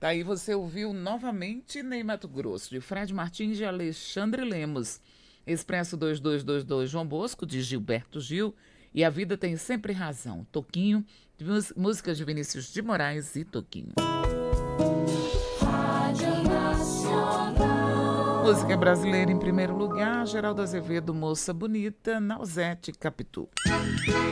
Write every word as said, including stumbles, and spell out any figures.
Tá aí, você ouviu novamente Ney Matogrosso, de Fred Martins e Alexandre Lemos. Expresso dois dois dois dois João Bosco, de Gilberto Gil. E A Vida Tem Sempre Razão, Toquinho, de mus- músicas de Vinícius de Moraes e Toquinho. Rádio Nacional. Música brasileira em primeiro lugar, Geraldo Azevedo, Moça Bonita, Nausete Capitu.